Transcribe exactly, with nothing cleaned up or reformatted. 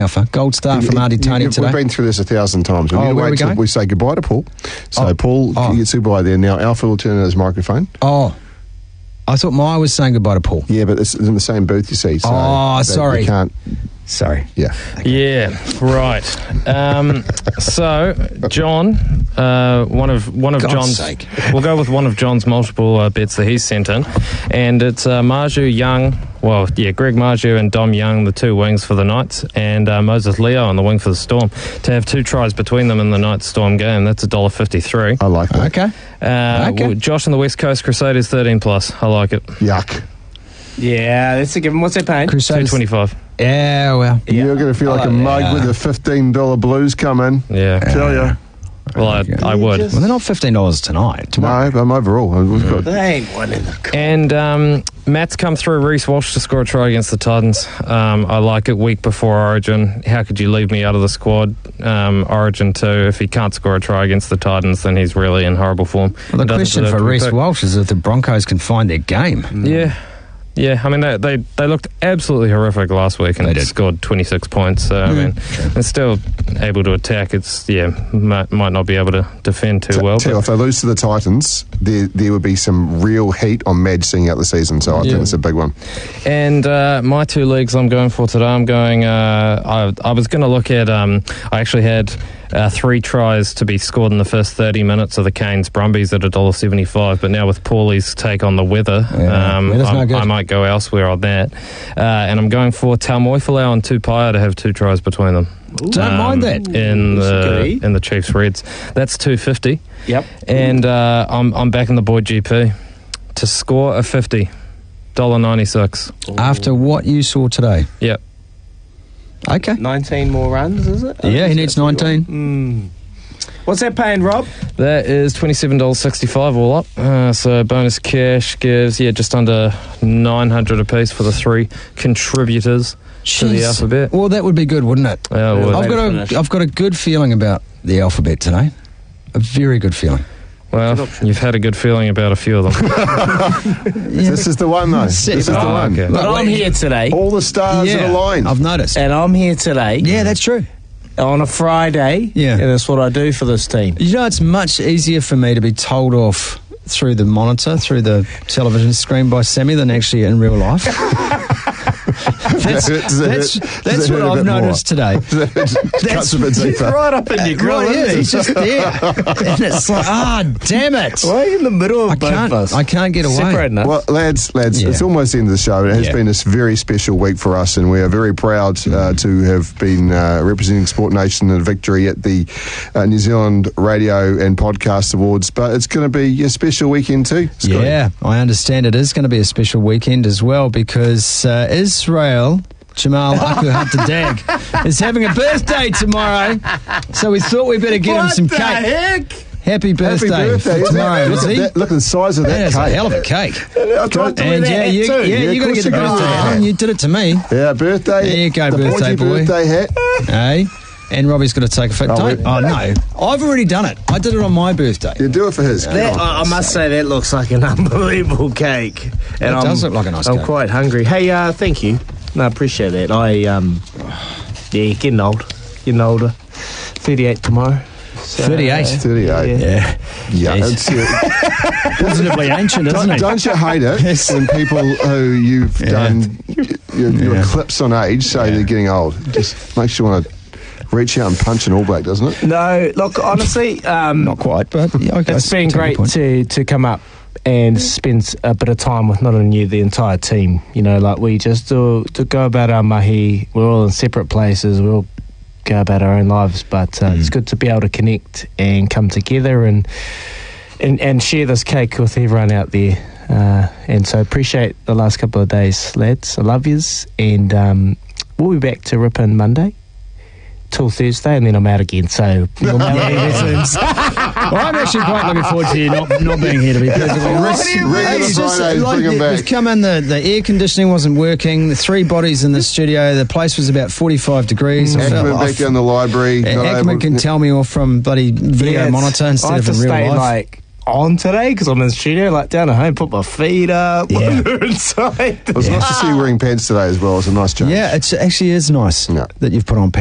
Alpha. Gold star from Auntie Tony you, today. We've been through this a thousand times. We Oh, need to where are wait we till going? we say goodbye to Paul. So Oh. Paul Oh. gets goodbye there. Now Alpha will turn on his microphone. Oh, I thought Maya was saying goodbye to Paul. Yeah, but it's in the same booth, you see. So Oh, they- sorry. They can't. Sorry. Yeah. Yeah, right. Um, so, John, uh, one of one of God's John's. sake. We'll go with one of John's multiple uh, bets that he's sent in, and it's uh, Marju Young. Well, yeah, Greg Marju and Dom Young, the two wings for the Knights, and uh, Moses Leo on the wing for the Storm, to have two tries between them in the Knights Storm game. That's a dollar fifty-three. I like that. Okay. Uh, Okay. well, Josh and the West Coast Crusaders thirteen plus. I like it. Yuck. Yeah, that's a given. What's that paying? Two Crusaders. twenty-five. Yeah, well. You're going to feel like Oh, a mug yeah. with the fifteen dollar blues coming. Yeah. Tell you. Well, I, I would. Well, they're not fifteen dollars tonight. Tomorrow. No, I'm overall. We've got They ain't one in the And um, Matt's come through Reece Walsh to score a try against the Titans. Um, I like it week before Origin. How could you leave me out of the squad? Um, Origin two, if he can't score a try against the Titans, then he's really in horrible form. Well, the Doesn't question deserve for to be Reece picked. Walsh is if the Broncos can find their game. Yeah. Yeah, I mean, they, they they looked absolutely horrific last week and They did. scored twenty-six points. So, I mean, they're still able to attack. It's, yeah, might, might not be able to defend too well. Tell you, But if they lose to the Titans, there there would be some real heat on Madge seeing out the season. So I Yeah. think it's a big one. And uh, my two leagues I'm going for today, I'm going, uh, I, I was going to look at, um, I actually had uh, three tries to be scored in the first thirty minutes of the Canes Brumbies at one dollar seventy-five, but now with Paulie's take on the weather, Yeah, um, weather's I'm- no good. I might go elsewhere on that. Uh, and I'm going for Taumoefalau and Tupaia to have two tries between them. Don't mind that. In the, Disagree. in the Chiefs Reds. That's two fifty. Yep. And uh, I'm, I'm backing the boy G P to score a fifty. one dollar ninety-six. After what you saw today. Yep. Okay. nineteen more runs, is it? Yeah, he needs nineteen. Mm. What's that paying, Rob? That is twenty-seven dollars sixty-five all up. Uh, so bonus cash gives, yeah, just under nine hundred apiece for the three contributors to the Jeez. alphabet. Well, that would be good, wouldn't it? Yeah, it would. I've got Finish. a, I've got a good feeling about the alphabet today. A very good feeling. Well, you've had a good feeling about a few of them. This is the one, though. This is the Oh, one. okay. But Look, I'm here today, All the stars Yeah, are aligned. I've noticed. and I'm here today Yeah, that's true. on a Friday, Yeah. and that's what I do for this team. You know, it's much easier for me to be told off through the monitor, through the television screen by Sammy than actually in real life. that's Does it hurt- does it that's, hurt- does that's it what hurt a I've bit more? noticed today. Cuts a bit deeper. Right up in your grill, Right, isn't yeah, he? he's just there. And it's like, ah, damn it. Why are you in the middle of I both can't, of us? I can't get away. Separating us. Well, lads, lads, Yeah. it's almost the end of the show. It has Yeah. been a s- very special week for us, and we are very proud uh, to have been uh, representing Sport Nation in victory at the uh, New Zealand Radio and Podcast Awards. But it's going to be a special weekend too, Scotty. Yeah, I understand it is going to be a special weekend as well because uh, Israel Jamal Akuhatadag is having a birthday tomorrow. So we thought we better get him what some the cake. heck? Happy birthday, Happy birthday for isn't it? tomorrow, Look is at he? that- Look at the size of That that is a cake. hell of a cake. I tried to And wear yeah, that you, too. yeah, Yeah, you of got to course get a you got birthday that. on. You did it to me, Yeah, birthday. There you go, the birthday pointy boy. birthday hat. eh? And Robbie's got to take a fit. Oh, Don't. we- Oh, no. I've already done it. I did it on my birthday. You do it for his. That, Come on. I I must say that looks like an unbelievable cake. And It I'm, does look like a nice I'm cake. quite hungry. Hey, uh, thank you. No, I appreciate that. I um, yeah, getting old, getting older. Thirty-eight tomorrow. So, thirty-eight. thirty-eight. Yeah. Yeah. Yes. It's, uh, Positively ancient, isn't don't, it? don't you hate it Yes. when people who you've Yeah. done your, your Yeah. clips on age say Yeah. they're getting old? It just makes you want to reach out and punch an All Black, doesn't it? No, look, honestly, um, Not quite, but yeah, okay. it's been Take your great point. to, to come up and spend a bit of time with not only you, the entire team. You know, like we just do, to go about our mahi. We're all in separate places. We all go about our own lives, but uh, Mm. it's good to be able to connect and come together and and, and share this cake with everyone out there. Uh, and so appreciate the last couple of days, lads. I love yous, and um, we'll be back to Ripon Monday till Thursday, and then I'm out again. So you'll know any lessons. Well, I'm actually quite looking forward to you not, not being here, to be perfectly honest. do you mean? Regular It's just, Fridays, like, bring 'em we've back. come in, the, the air conditioning wasn't working, the three bodies in the studio, the place was about forty-five degrees. I felt Ackman like- back down the library. Uh, not Ackman able- can tell me off from bloody video Yeah, it's- monitor I instead have of to in real stay life. like on today because I'm in the studio, like down at home, put my feet up, Yeah. wander inside. It was nice to see you wearing pants today as well. It's a nice change. Yeah, it actually is nice Yeah. that you've put on